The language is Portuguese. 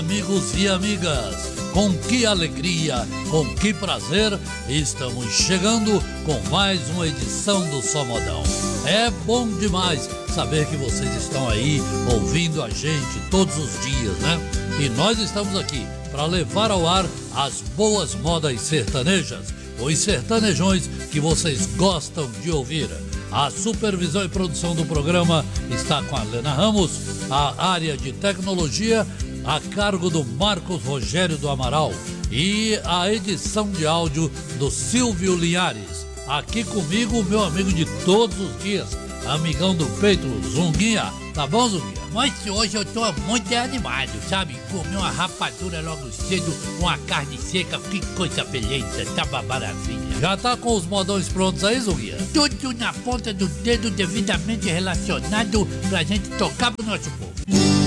Amigos e amigas, com que alegria, com que prazer, estamos chegando com mais uma edição do Só Modão. É bom demais saber que vocês estão aí ouvindo a gente todos os dias, né? E nós estamos aqui para levar ao ar as boas modas sertanejas, os sertanejões que vocês gostam de ouvir. A supervisão e produção do programa está com a Lena Ramos, a área de tecnologia a cargo do Marcos Rogério do Amaral e a edição de áudio do Silvio Linhares. Aqui comigo, meu amigo de todos os dias, amigão do peito, Zunguinha. Tá bom, Zunguinha? Mas hoje eu tô muito animado, sabe? Comi uma rapadura logo cedo, uma carne seca, que coisa beleza, tá uma maravilha. Já tá com os modões prontos aí, Zunguinha? Tudo na ponta do dedo, devidamente relacionado pra gente tocar pro nosso povo.